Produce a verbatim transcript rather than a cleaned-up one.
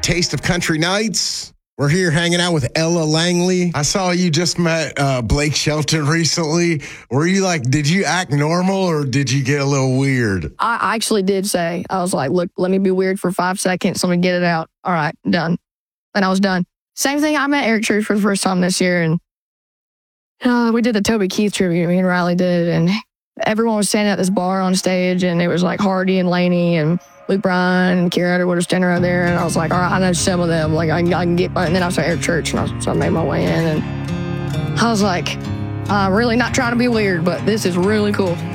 Taste of Country Nights. We're here hanging out with Ella Langley. I saw you just met uh, Blake Shelton recently. Were you like, did you act normal or did you get a little weird? I actually did say, I was like, look, let me be weird for five seconds. Let me get it out. All right, done. And I was done. Same thing. I met Eric Church for the first time this year. And uh, we did the Toby Keith tribute. Me and Riley did. And everyone was standing at this bar on stage. And it was like Hardy and Laney and Luke Bryan and Kira Underwood were standing right there. And I was like, all right, I know some of them. Like, I, I can get by. And then I saw Eric Church. And I, so I made my way in. And I was like, I'm really not trying to be weird, but this is really cool.